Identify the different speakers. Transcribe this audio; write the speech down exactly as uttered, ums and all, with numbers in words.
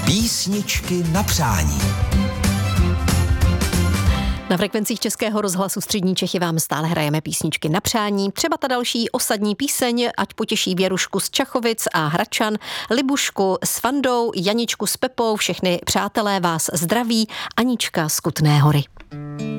Speaker 1: Písničky na přání.
Speaker 2: Na frekvencích Českého rozhlasu Střední Čechy vám stále hrajeme písničky na přání. Třeba ta další osadní píseň, ať potěší Věrušku z Čachovic a Hradčan, Libušku s Fandou, Janičku s Pepou, všechny přátelé vás zdraví, Anička z Kutné Hory.